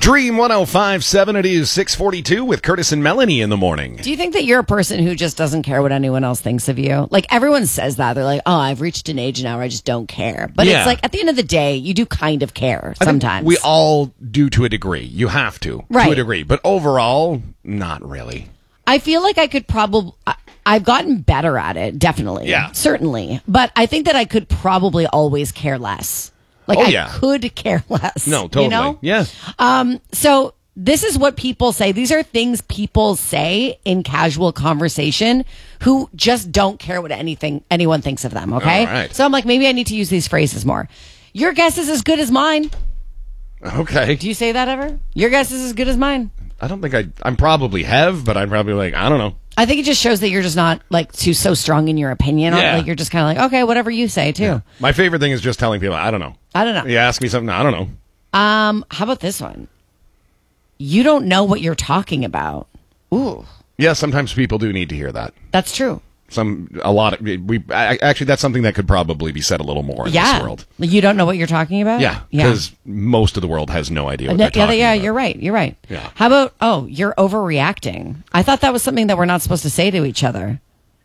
Dream 105.7, it is 6:42 with Curtis and Melanie in the morning. Do you think that you're a person who just doesn't care what anyone else thinks of you? Like, everyone says that. They're like, oh, I've reached an age now where I just don't care. But Yeah. it's like, at the end of the day, you do kind of care I think sometimes. we all do to a degree. You have to Right. a degree. But overall, not really. I feel like I could probably... I've gotten better at it, definitely. Yeah. Certainly. But I think that I could probably always care less. Like, Oh, I yeah. could care less. No, totally. You know? Yeah. So this is what people say. These are things people say in casual conversation who just don't care what anyone thinks of them, okay? All right. So I'm like, maybe I need to use these phrases more. Your guess is as good as mine. Okay. Do you say that ever? Your guess is as good as mine. I don't think I'm probably have, but I'm probably like, I don't know. I think it just shows that you're just not like so strong in your opinion. Yeah. Like, you're just kind of like, okay, whatever you say too. Yeah. My favorite thing is just telling people, I don't know. I don't know. You ask me something, I don't know. How about this one? You don't know what you're talking about. Ooh, Yeah, sometimes people do need to hear that. that's true. Actually, that's something that could probably be said a little more in this world. You don't know what you're talking about? Yeah, because most of the world has no idea what they're talking about. You're right. You're right. Yeah. How about, you're overreacting? I thought that was something that we're not supposed to say to each other.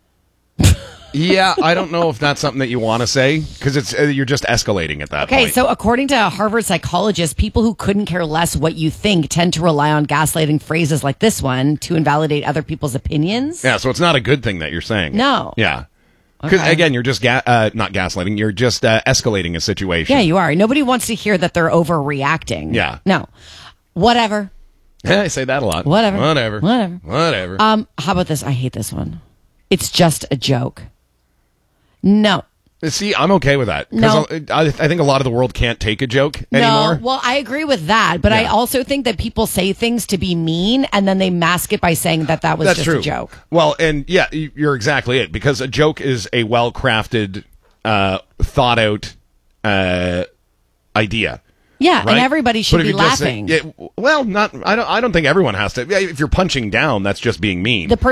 Yeah, I don't know if that's something that you want to say, because it's you're just escalating at that point. Okay, so according to a Harvard psychologist, people who couldn't care less what you think tend to rely on gaslighting phrases like this one to invalidate other people's opinions. Yeah, so it's not a good thing that you're saying. No. Yeah. Because, Okay. again, you're just not gaslighting, you're just escalating a situation. Yeah, you are. Nobody wants to hear that they're overreacting. Yeah. No. Whatever. Yeah, I say that a lot. Whatever. Whatever. How about this? I hate this one. It's just a joke. No. See, I'm okay with that. No. I think a lot of the world can't take a joke anymore. No, well, I agree with that, but I Yeah. also think that people say things to be mean, and then they mask it by saying that was That's just true. a joke. Well, and yeah, you're exactly it, because a joke is a well-crafted, thought-out idea. Yeah, Right? and everybody should But if be you just say- laughing. yeah, well, not. I don't think everyone has to. Yeah, if you're punching down, that's just being mean. The